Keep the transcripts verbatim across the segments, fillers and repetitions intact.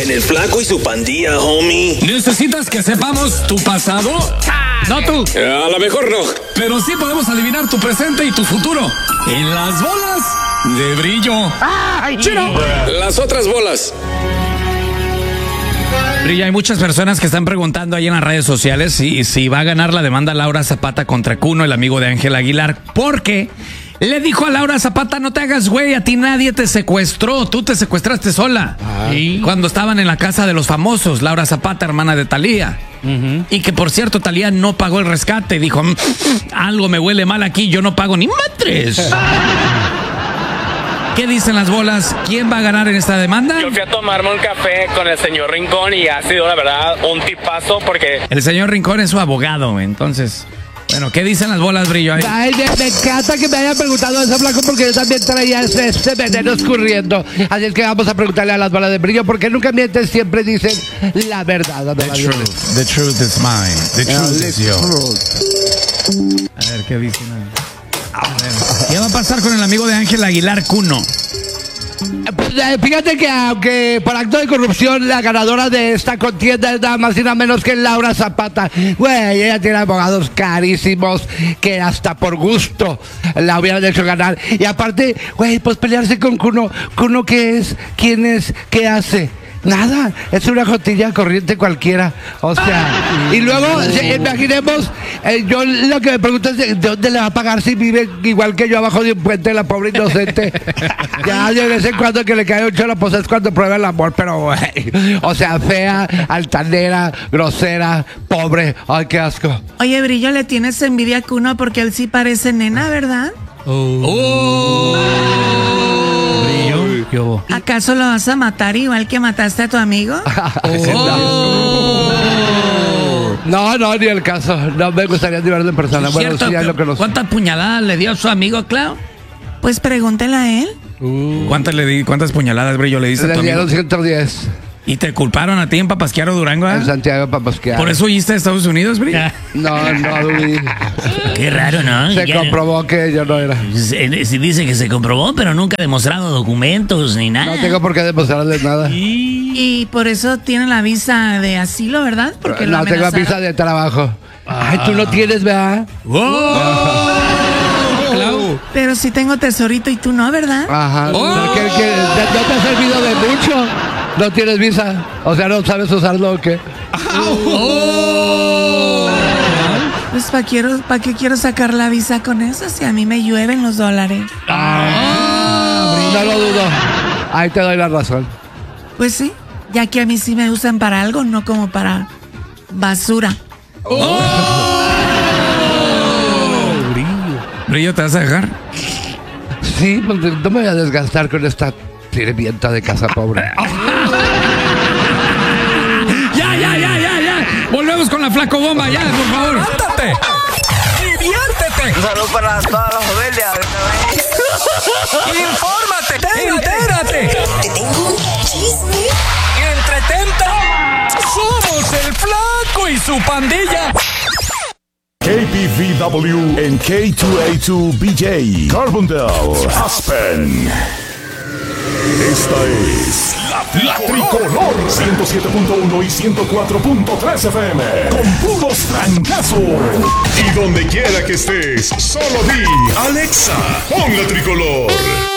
En el Flaco y su Pandilla, homie. ¿Necesitas que sepamos tu pasado? No tú. A lo mejor no. Pero sí podemos adivinar tu presente y tu futuro. En las bolas de brillo. ¡Ay, chino! Las otras bolas. Brillo, hay muchas personas que están preguntando ahí en las redes sociales si, si va a ganar la demanda Laura Zapata contra Cuno, el amigo de Ángel Aguilar. Porque le dijo a Laura Zapata, no te hagas güey, a ti nadie te secuestró, tú te secuestraste sola. Ay. Cuando estaban en la casa de los famosos, Laura Zapata, hermana de Thalía. Uh-huh. Y que por cierto, Thalía no pagó el rescate. Dijo, algo me huele mal aquí, yo no pago ni madres. ¿Qué dicen las bolas? ¿Quién va a ganar en esta demanda? Yo fui a tomarme un café con el señor Rincón y ha sido, la verdad, un tipazo porque... El señor Rincón es su abogado, entonces... Bueno, ¿qué dicen las bolas, Brillo? Ahí? Ay, me, me encanta que me hayan preguntado eso, Flaco, porque yo también traía ese, ese veneno escurriendo. Así es que vamos a preguntarle a las bolas de Brillo, porque nunca mienten, siempre dicen la verdad. The truth, the truth is mine. The truth is yours. A ver, ¿qué dicen? A ver, ¿qué va a pasar con el amigo de Ángel Aguilar, Cuno? Fíjate que aunque por acto de corrupción la ganadora de esta contienda es nada más y nada menos que Laura Zapata. Güey, ella tiene abogados carísimos que hasta por gusto la hubieran hecho ganar. Y aparte, güey, pues pelearse con Cuno. ¿Cuno qué es? ¿Quién es? ¿Qué hace? Nada, es una jotilla corriente cualquiera. O sea, y luego, si, imaginemos, eh, yo lo que me pregunto es de, de dónde le va a pagar si vive igual que yo abajo de un puente, la pobre inocente. Ya de vez en cuando que le cae un cholo, pues es cuando prueba el amor, pero güey, o sea, fea, altanera, grosera, pobre, ay, qué asco. Oye, Brillo, le tienes envidia a Cuno porque él sí parece nena, ¿verdad? Oh. Oh. Brillo. ¿Acaso lo vas a matar igual que mataste a tu amigo? Oh. No, no, ni el caso. No me gustaría ni verlo en persona. ¿Es bueno, cierto? sí, hay lo que no sé. ¿Cuántas puñaladas le dio a su amigo, Clau? Pues pregúntale a él. Uh. ¿Cuántas le di, cuántas puñaladas, Brillo, le diste Le a tu amigo? dieron ciento diez. ¿Y te culparon a ti en Papasquiaro, Durango? ¿Eh? En Santiago, Papasquiaro. ¿Por eso huiste a Estados Unidos, Brillo? No, no, Luis. Qué raro, ¿no? Se Ya, comprobó que yo no era. se, se dice que se comprobó, pero nunca ha demostrado documentos ni nada. No tengo por qué demostrarles nada. Y, y por eso tiene la visa de asilo, ¿verdad? Porque No lo tengo amenazaron. visa de trabajo. Ay, tú no tienes, ¿verdad? ¡Oh! Clau. Pero sí tengo tesorito y tú no, ¿verdad? Ajá. Oh. ¿Qué- qué- ¿No te ha servido de mucho? ¿No tienes visa? O sea, ¿no sabes usarlo o qué? Oh. Pues ¿para pa qué quiero sacar la visa con eso si a mí me llueven los dólares? Ah, No lo dudo. Ahí te doy la razón. Pues sí, ya que a mí sí me usan para algo, no como para basura. Oh. Brillo. Brillo, ¿te vas a dejar? Sí, pues no me voy a desgastar con esta sirvienta de casa pobre. Ya, ya, ya, ya, ya. Volvemos con la Flaco Bomba, ya, por favor. ¡Levántate! ¡Diviértete! Un saludo para todas las familias. ¡Infórmate! ¡Entérate! Te tengo un chisme. ¡Entretente! ¡Somos el Flaco y su pandilla! K P V W en K dos A dos B J, Carbondale, Aspen. Esta es la, la Tricolor ciento siete punto uno y ciento cuatro punto tres F M con puros trancazos. Y donde quiera que estés, solo di Alexa, pon la Tricolor.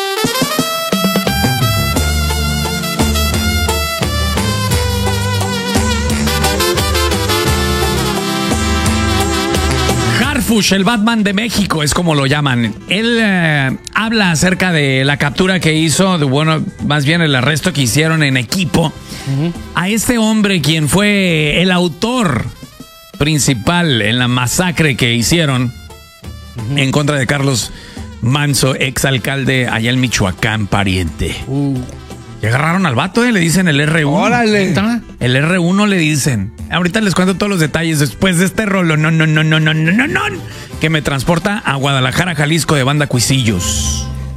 Harfush, el Batman de México, es como lo llaman. Él eh, habla acerca de la captura que hizo, de, bueno, más bien el arresto que hicieron en equipo uh-huh. a este hombre quien fue el autor principal en la masacre que hicieron uh-huh. en contra de Carlos Manso, exalcalde allá en Michoacán, pariente. Uh. Y agarraron al vato, eh, le dicen el erre uno. ¡Órale! El erre uno le dicen. Ahorita les cuento todos los detalles después de este rolo. No, no, no, no, no, no, no, no. Que me transporta a Guadalajara, Jalisco, de Banda Cuisillos.